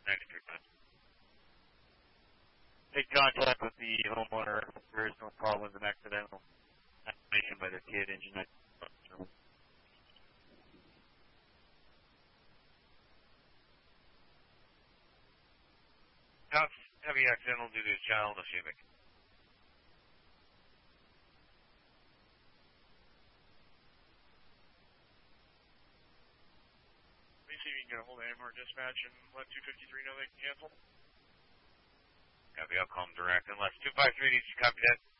93.5. Made contact with the homeowner. There is no call with an accidental activation by their kid engine. How heavy accidental due to a child ischemic? Let me see if you can get a hold of AMR dispatch and let 253 know they can cancel. Copy, I'll call them direct. Unless 253 needs to copy that.